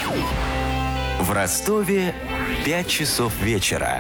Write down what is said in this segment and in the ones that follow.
В Ростове 5 часов вечера.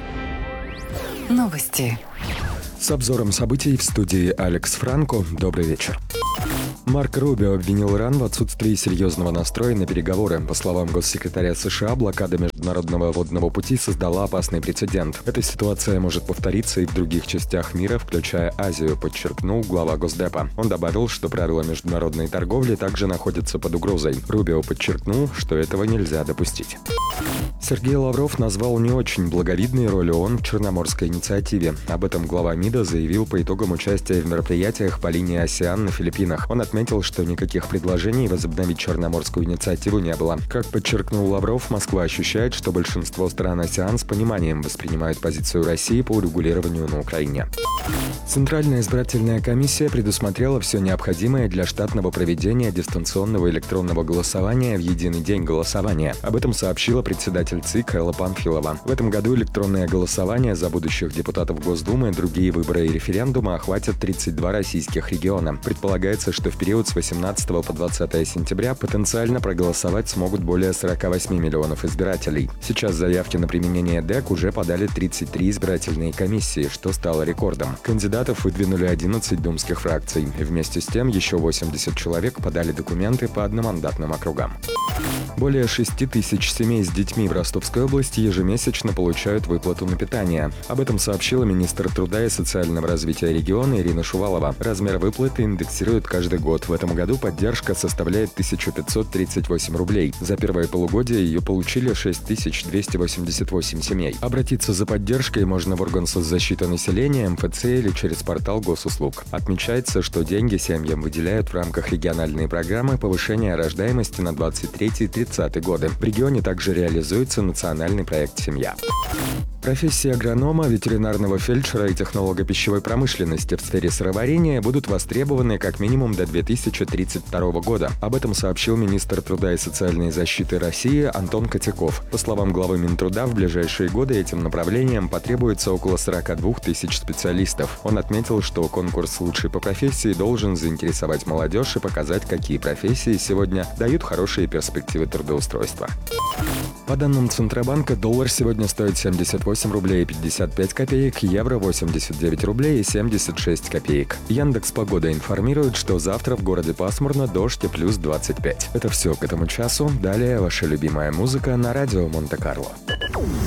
Новости. С обзором событий в студии Алекс Франко. Добрый вечер. Марко Рубио обвинил Иран в отсутствии серьезного настроя на переговоры. По словам госсекретаря США, блокада международного водного пути создала опасный прецедент. Эта ситуация может повториться и в других частях мира, включая Азию, подчеркнул глава Госдепа. Он добавил, что правила международной торговли также находятся под угрозой. Рубио подчеркнул, что этого нельзя допустить. Сергей Лавров назвал не очень благовидной роль ООН в Черноморской инициативе. Об этом глава МИДа заявил по итогам участия в мероприятиях по линии АСЕАН на Филиппинах. Он отметил, что никаких предложений возобновить Черноморскую инициативу не было. Как подчеркнул Лавров, Москва ощущает, что большинство стран АСЕАН с пониманием воспринимают позицию России по урегулированию на Украине. Центральная избирательная комиссия предусмотрела все необходимое для штатного проведения дистанционного электронного голосования в единый день голосования. Об этом сообщила председатель ЦИК Элла Памфилова. В этом году электронное голосование за будущих депутатов Госдумы, другие выборы и референдумы охватят 32 российских региона. Предполагается, что в период с 18 по 20 сентября потенциально проголосовать смогут более 48 миллионов избирателей. Сейчас заявки на применение ДЭК уже подали 33 избирательные комиссии, что стало рекордом. Кандидатов выдвинули 11 думских фракций. Вместе с тем еще 80 человек подали документы по одномандатным округам. Более 6 тысяч семей с детьми в Ростовской области ежемесячно получают выплату на питание. Об этом сообщила министр труда и социального развития региона Ирина Шувалова. Размер выплаты индексируют каждый год. В этом году поддержка составляет 1538 рублей. За первое полугодие ее получили 6288 семей. Обратиться за поддержкой можно в орган соцзащиты населения, МФЦ или через портал госуслуг. Отмечается, что деньги семьям выделяют в рамках региональной программы повышения рождаемости на 23-30 годы. В регионе также реализуется национальный проект «Семья». Профессии агронома, ветеринарного фельдшера и технолога пищевой промышленности в сфере сыроварения будут востребованы как минимум до 2032 года. Об этом сообщил министр труда и социальной защиты России Антон Котяков. По словам главы Минтруда, в ближайшие годы этим направлением потребуется около 42 тысяч специалистов. Он отметил, что конкурс «Лучший по профессии» должен заинтересовать молодежь и показать, какие профессии сегодня дают хорошие перспективы трудоустройства. По данным Центробанка, доллар сегодня стоит 78 рублей 55 копеек, евро 89 рублей и 76 копеек. Яндекс.Погода информирует, что завтра в городе пасмурно, дождь и плюс 25. Это все к этому часу. Далее ваша любимая музыка на радио Монте-Карло.